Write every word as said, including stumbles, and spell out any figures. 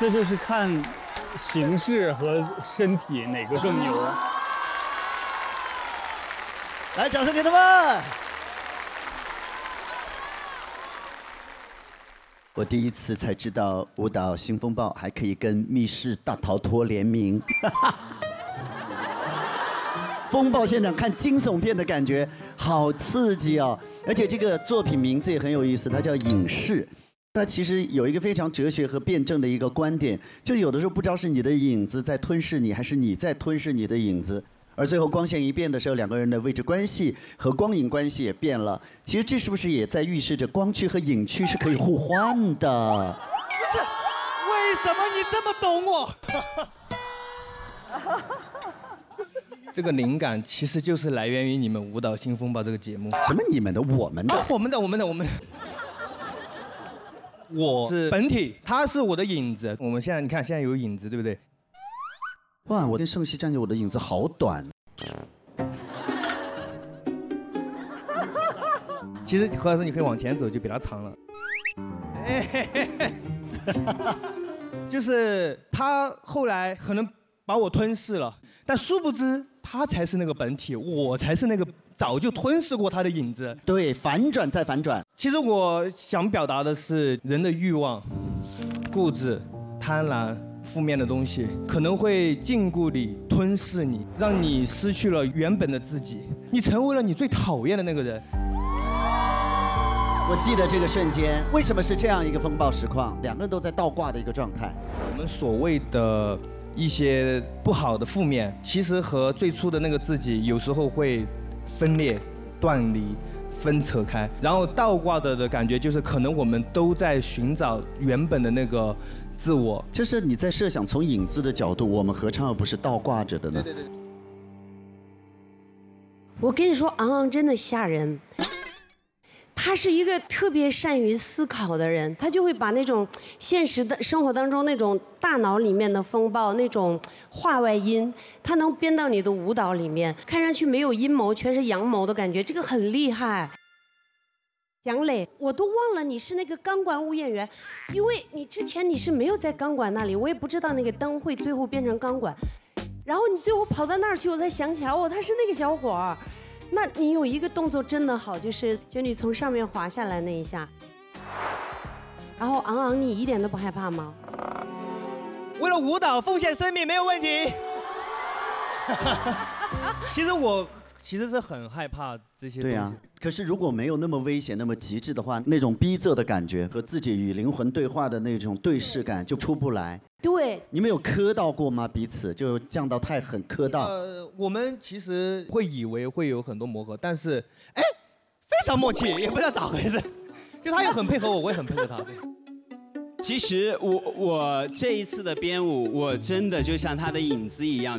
这就是看形式和身体哪个更牛。 来，掌声给他们！我第一次才知道舞蹈新风暴还可以跟密室大逃脱联名。风暴现场看惊悚片的感觉好刺激哦！而且这个作品名字也很有意思，它叫《影视》。它其实有一个非常哲学和辩证的一个观点，就是有的时候不知道是你的影子在吞噬你，还是你在吞噬你的影子。而最后光线一变的时候，两个人的位置关系和光影关系也变了。其实这是不是也在预示着光区和影区是可以互换的？ 不是，为什么你这么懂我？这个灵感其实就是来源于你们《舞蹈新风暴》这个节目。 什么你们的？我们的？ 啊、我们的，我们的，我们的。我是本体，他是我的影子。我们现在你看，现在有影子，对不对？ 哇，我跟盛熙站着，我的影子好短。 其实何老师，你可以往前走，就比他长了。就是他后来可能把我吞噬了，但殊不知他才是那个本体，我才是那个早就吞噬过他的影子。 对，反转再反转。 其实我想表达的是，人的欲望、固执、贪婪。负面的东西可能会禁锢你、吞噬你，让你失去了原本的自己，你成为了你最讨厌的那个人。 我记得这个瞬间，为什么是这样一个风暴实况？两个人都在倒挂的一个状态。 我们所谓的一些不好的负面，其实和最初的那个自己有时候会分裂、断离、分扯开，然后倒挂的的感觉就是，可能我们都在寻找原本的那个自我。 就是你在设想从影子的角度，我们何尝而不是倒挂着的呢？ 对对对。 我跟你说，昂昂真的吓人。他是一个特别善于思考的人，他就会把那种现实的生活当中那种大脑里面的风暴，那种话外音，他能编到你的舞蹈里面，看上去没有阴谋，全是阳谋的感觉，这个很厉害。蒋磊，我都忘了你是那个钢管舞演员，因为你之前你是没有在钢管那里，我也不知道那个灯会最后变成钢管，然后你最后跑到那儿去，我才想起来，哦，他是那个小伙儿。那你有一个动作真的好，就是就你从上面滑下来那一下，然后昂昂，你一点都不害怕吗？ 为了舞蹈奉献生命没有问题。其实我其实是很害怕这些东西。 对啊，可是如果没有那么危险、那么极致的话，那种逼仄的感觉和自己与灵魂对话的那种对视感就出不来。 对， 你们有磕到过吗？彼此就降到太狠，磕到。 呃，我们其实会以为会有很多磨合，但是，哎，非常默契，也不知道咋回事。就他也很配合我，我也很配合他。 其实我我这一次的编舞，我真的就像他的影子一样，